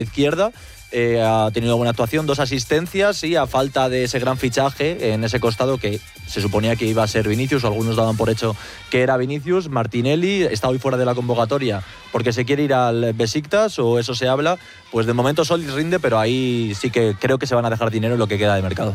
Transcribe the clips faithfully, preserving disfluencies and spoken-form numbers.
izquierda. Eh, ha tenido buena actuación, dos asistencias y a falta de ese gran fichaje en ese costado que se suponía que iba a ser Vinicius, o algunos daban por hecho que era Vinicius. Martinelli está hoy fuera de la convocatoria porque se quiere ir al Besiktas, o eso se habla. Pues de momento Solís rinde, pero ahí sí que creo que se van a dejar dinero en lo que queda de mercado.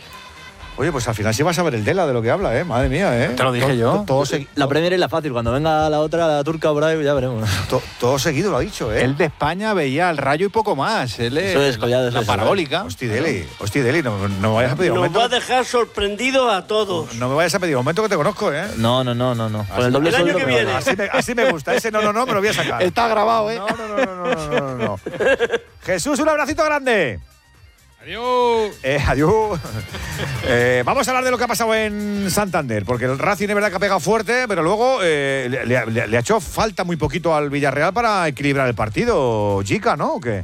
Oye, pues al final sí vas a ver el Dela de lo que habla, ¿eh? Madre mía, ¿eh? Te lo dije todo, yo. Todo, todo la Premier es la fácil, cuando venga la otra, la turca, por ahí, ya veremos. Todo, todo seguido lo ha dicho, ¿eh? Él de España veía el Rayo y poco más. Él es, Eso es, la, ya la parabólica. Hosti, Deli, hosti, Deli, no, no me vayas a pedir Nos aumento. va a dejar sorprendidos a todos. No me vayas a pedir aumento, que te conozco, ¿eh? No, no, no, no, no. Con el doble el año sueldo que me viene. vale. Así me, así me gusta, ese no, no, no, me lo voy a sacar. Está grabado, ¿eh? No, no, no, no, no, no, no, no. Jesús, un abracito grande. Adiós. Eh, adiós. Eh, vamos a hablar de lo que ha pasado en Santander, porque el Racing es verdad que ha pegado fuerte, pero luego eh, le, le, le ha hecho falta muy poquito al Villarreal para equilibrar el partido. Chica, ¿no? ¿O qué?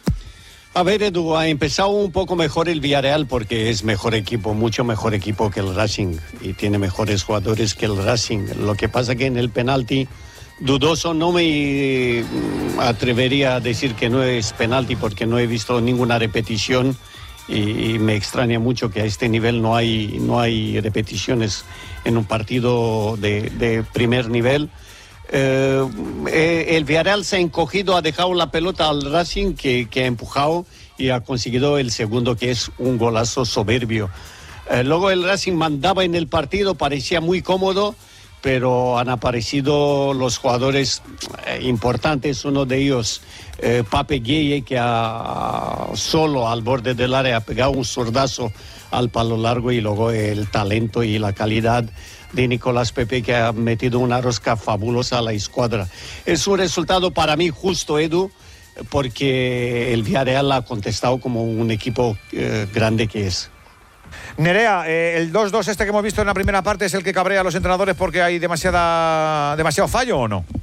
A ver, Edu, ha empezado un poco mejor el Villarreal porque es mejor equipo, mucho mejor equipo que el Racing y tiene mejores jugadores que el Racing. Lo que pasa que en el penalti, dudoso, no me atrevería a decir que no es penalti porque no he visto ninguna repetición y, y me extraña mucho que a este nivel no hay, no hay repeticiones en un partido de, de primer nivel. Eh, eh, el Villarreal se ha encogido, ha dejado la pelota al Racing que, que ha empujado y ha conseguido el segundo, que es un golazo soberbio. Eh, luego el Racing mandaba en el partido, parecía muy cómodo, pero han aparecido los jugadores eh, importantes, uno de ellos, eh, Pape Gueye, que ha, solo al borde del área ha pegado un zurdazo al palo largo, y luego el talento y la calidad de Nicolás Pepe, que ha metido una rosca fabulosa a la escuadra. Es un resultado para mí justo, Edu, porque el Villarreal ha contestado como un equipo eh, grande que es. Nerea, eh, el dos dos este que hemos visto en la primera parte es el que cabrea a los entrenadores porque hay demasiada, demasiado fallo, ¿o no?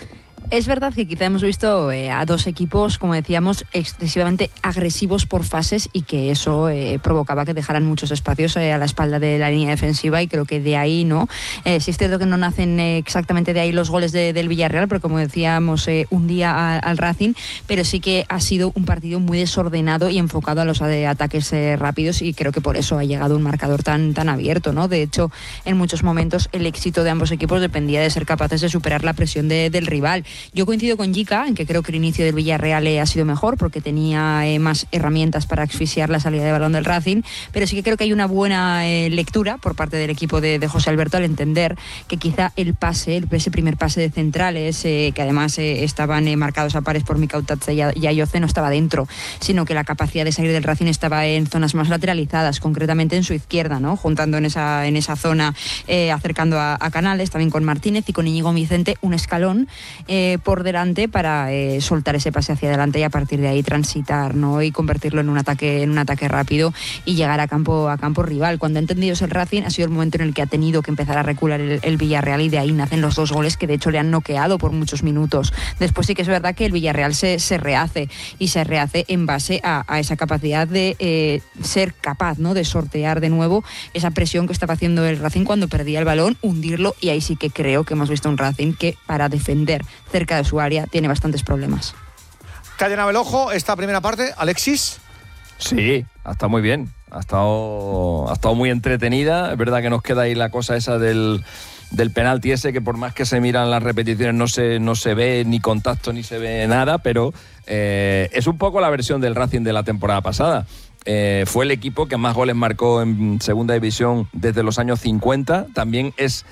Es verdad que quizá hemos visto eh, a dos equipos, como decíamos, excesivamente agresivos por fases, y que eso eh, provocaba que dejaran muchos espacios eh, a la espalda de la línea defensiva, y creo que de ahí no. Eh, sí es cierto que no nacen eh, exactamente de ahí los goles de, del Villarreal, pero como decíamos, eh, un día a, al Racing, pero sí que ha sido un partido muy desordenado y enfocado a los eh, ataques eh, rápidos, y creo que por eso ha llegado un marcador tan, tan abierto, ¿no? De hecho, en muchos momentos el éxito de ambos equipos dependía de ser capaces de superar la presión de, del rival. Yo coincido con Jica en que creo que el inicio del Villarreal eh, ha sido mejor porque tenía eh, más herramientas para asfixiar la salida de balón del Racing, pero sí que creo que hay una buena eh, lectura por parte del equipo de, de José Alberto al entender que quizá el pase, el, ese primer pase de centrales, eh, que además eh, estaban eh, marcados a pares por Mikau Tatze y Ayoce, no estaba dentro, sino que la capacidad de salir del Racing estaba en zonas más lateralizadas, concretamente en su izquierda, ¿no? Juntando en esa, en esa zona, eh, acercando a, a Canales, también con Martínez y con Íñigo Vicente, un escalón eh, por delante para eh, soltar ese pase hacia adelante y a partir de ahí transitar, ¿no? Y convertirlo en un ataque en un ataque rápido y llegar a campo a campo rival. Cuando ha entendido eso el Racing, ha sido el momento en el que ha tenido que empezar a recular el, el Villarreal, y de ahí nacen los dos goles que de hecho le han noqueado por muchos minutos. Después sí que es verdad que el Villarreal se, se rehace y se rehace en base a, a esa capacidad de eh, ser capaz, ¿no? De sortear de nuevo esa presión que estaba haciendo el Racing cuando perdía el balón, hundirlo, y ahí sí que creo que hemos visto un Racing que para defender cerca de su área tiene bastantes problemas. ¿Te ha llenado el ojo esta primera parte, Alexis? Sí, ha estado muy bien. Ha estado, ha estado muy entretenida. Es verdad que nos queda ahí la cosa esa del, del penalti ese, que por más que se miran las repeticiones no se, no se ve ni contacto ni se ve nada, pero eh, es un poco la versión del Racing de la temporada pasada. Eh, fue el equipo que más goles marcó en segunda división desde los años cincuenta. También es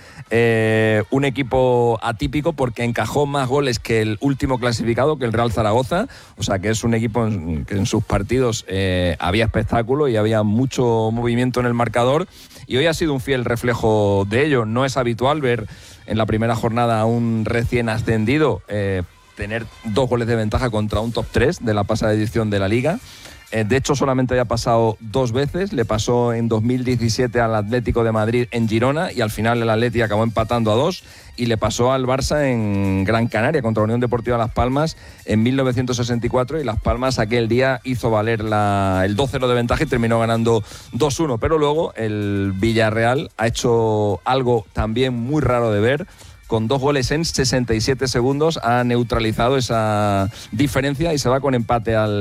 eh, un equipo atípico porque encajó más goles que el último clasificado, que el Real Zaragoza. O sea que es un equipo en, que en sus partidos eh, había espectáculo y había mucho movimiento en el marcador, y hoy ha sido un fiel reflejo de ello. No es habitual ver en la primera jornada a un recién ascendido eh, tener dos goles de ventaja contra un top tres de la pasada edición de la Liga. De hecho, solamente había pasado dos veces. Le pasó en dos mil diecisiete al Atlético de Madrid en Girona, y al final el Atleti acabó empatando a dos. Y le pasó al Barça en Gran Canaria contra Unión Deportiva Las Palmas en mil novecientos sesenta y cuatro, y Las Palmas aquel día hizo valer la, el dos cero de ventaja y terminó ganando dos uno. Pero luego el Villarreal ha hecho algo también muy raro de ver, con dos goles en sesenta y siete segundos, ha neutralizado esa diferencia y se va con empate al